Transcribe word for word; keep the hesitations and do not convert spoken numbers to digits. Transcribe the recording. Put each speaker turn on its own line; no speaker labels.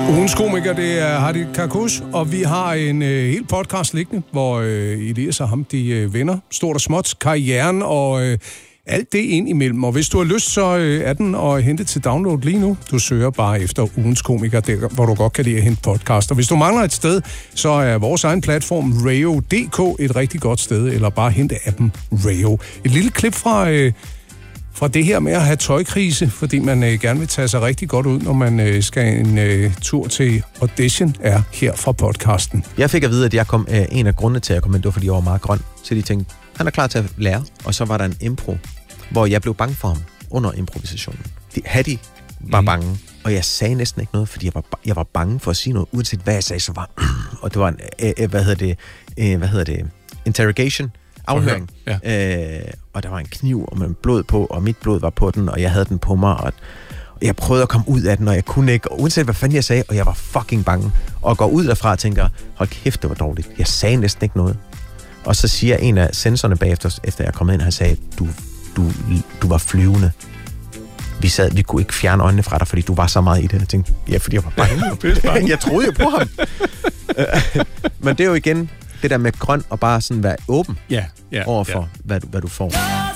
Ugens komiker, det er Hadi Karkush, og vi har en øh, hel podcast liggende, hvor øh, Elias og ham, de øh, vender stort og småt, karrieren og øh, alt det ind imellem. Og hvis du har lyst, så øh, er den at hente til download lige nu. Du søger bare efter Ugens komiker, der, hvor du godt kan lide at hente podcast. Og hvis du mangler et sted, så er vores egen platform Rayo punktum d k et rigtig godt sted, eller bare hente appen Rayo. Et lille klip fra... Øh, Fra det her med at have tøjkrise, fordi man øh, gerne vil tage sig rigtig godt ud, når man øh, skal en øh, tur til audition, er her fra podcasten.
Jeg fik at vide, at jeg kom, øh, en af grundene til, at jeg kom ind, det var, fordi jeg var meget grøn. Så de tænkte, han er klar til at lære. Og så var der en impro, hvor jeg blev bange for ham under improvisationen. De, Hadi var mm. bange, og jeg sagde næsten ikke noget, fordi jeg var, jeg var bange for at sige noget, uanset hvad jeg sagde, så var og det var en, øh, øh, hvad hedder det, øh, hvad hedder det, interrogation, afhøring. Ja. Øh, og der var en kniv og med blod på, og mit blod var på den, og jeg havde den på mig, og jeg prøvede at komme ud af den, og jeg kunne ikke, og uanset hvad fanden jeg sagde, og jeg var fucking bange, og går ud derfra og tænker, hold kæft, det var dårligt. Jeg sagde næsten ikke noget. Og så siger en af sensorerne bagefter, efter jeg kom ind, han sagde, du, du, du var flyvende. Vi sad, vi kunne ikke fjerne øjnene fra dig, fordi du var så meget i det. Jeg tænkte, ja, fordi jeg var bange. Jeg troede jo på ham. Men det er jo igen det der med grøn og bare sådan være åben
ja, ja,
overfor,
ja.
Hvad, du, hvad du får.